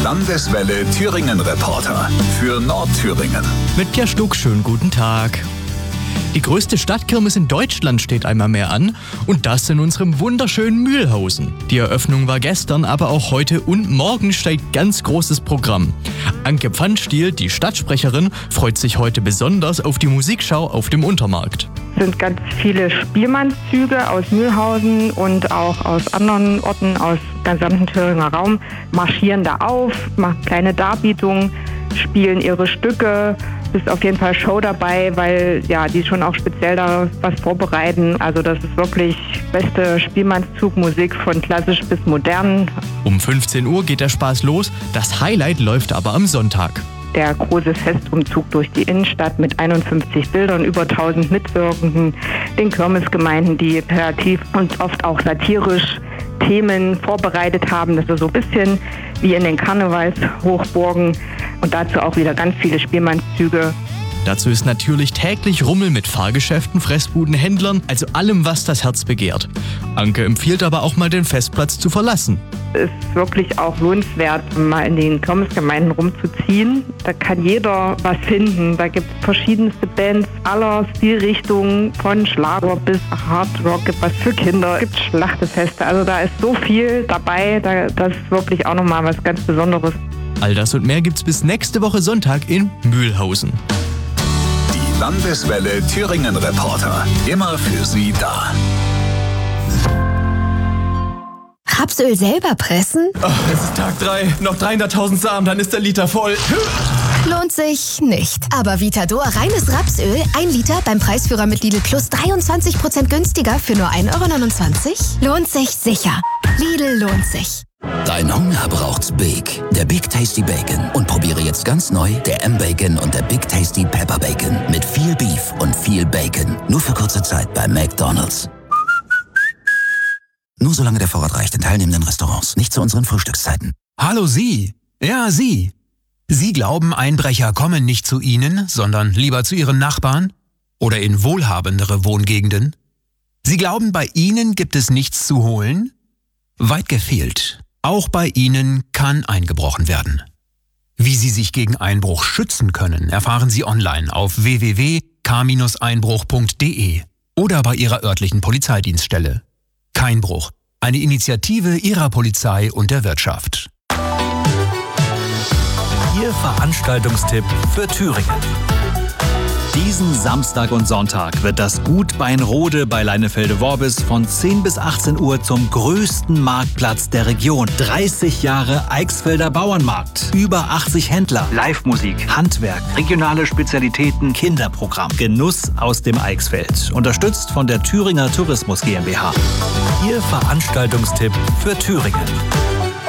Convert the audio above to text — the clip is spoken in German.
Landeswelle Thüringen Reporter für Nordthüringen. Mit Pierre Stuck, schönen guten Tag. Die größte Stadtkirmes in Deutschland steht einmal mehr an und das in unserem wunderschönen Mühlhausen. Die Eröffnung war gestern, aber auch heute und morgen steigt ganz großes Programm. Anke Pfannstiel, die Stadtsprecherin, freut sich heute besonders auf die Musikschau auf dem Untermarkt. Es sind ganz viele Spielmannszüge aus Mühlhausen und auch aus anderen Orten aus dem gesamten Thüringer Raum, marschieren da auf, machen kleine Darbietungen, spielen ihre Stücke. Ist auf jeden Fall Show dabei, weil ja die schon auch speziell da was vorbereiten. Also das ist wirklich beste Spielmannszugmusik von klassisch bis modern. Um 15 Uhr geht der Spaß los, das Highlight läuft aber am Sonntag. Der große Festumzug durch die Innenstadt mit 51 Bildern, über 1000 Mitwirkenden, den Kirmesgemeinden, die kreativ und oft auch satirisch Themen vorbereitet haben. Das ist so ein bisschen wie in den Karnevalshochburgen und dazu auch wieder ganz viele Spielmannszüge. Dazu ist natürlich täglich Rummel mit Fahrgeschäften, Fressbuden, Händlern, also allem, was das Herz begehrt. Anke empfiehlt aber auch mal den Festplatz zu verlassen. Es ist wirklich auch lohnenswert, mal in den Kirmesgemeinden rumzuziehen. Da kann jeder was finden. Da gibt es verschiedenste Bands aller Stilrichtungen, von Schlager bis Hardrock, gibt was für Kinder, gibt Schlachtefeste. Also da ist so viel dabei, das ist wirklich auch nochmal was ganz Besonderes. All das und mehr gibt's bis nächste Woche Sonntag in Mühlhausen. Die Landeswelle Thüringen Reporter, immer für Sie da. Rapsöl selber pressen? Oh, es ist Tag 3, noch 300.000 Samen, dann ist der Liter voll. Lohnt sich nicht. Aber Vitador reines Rapsöl, 1 Liter beim Preisführer mit Lidl Plus 23% günstiger für nur 1,29 €? Lohnt sich sicher. Lidl lohnt sich. Dein Hunger braucht's Big. Der Big Tasty Bacon. Und probiere jetzt ganz neu der M-Bacon und der Big Tasty Pepper Bacon. Mit viel Beef und viel Bacon. Nur für kurze Zeit bei McDonald's. Nur solange der Vorrat reicht in teilnehmenden Restaurants. Nicht zu unseren Frühstückszeiten. Hallo Sie. Ja, Sie. Sie glauben, Einbrecher kommen nicht zu Ihnen, sondern lieber zu Ihren Nachbarn? Oder in wohlhabendere Wohngegenden? Sie glauben, bei Ihnen gibt es nichts zu holen? Weit gefehlt. Auch bei Ihnen kann eingebrochen werden. Wie Sie sich gegen Einbruch schützen können, erfahren Sie online auf www.k-einbruch.de oder bei Ihrer örtlichen Polizeidienststelle. Keinbruch, eine Initiative Ihrer Polizei und der Wirtschaft. Ihr Veranstaltungstipp für Thüringen. Diesen Samstag und Sonntag wird das Gut Beinrode bei Leinefelde-Worbis von 10 bis 18 Uhr zum größten Marktplatz der Region. 30 Jahre Eichsfelder Bauernmarkt. Über 80 Händler. Live-Musik, Handwerk, regionale Spezialitäten, Kinderprogramm. Genuss aus dem Eichsfeld. Unterstützt von der Thüringer Tourismus GmbH. Ihr Veranstaltungstipp für Thüringen.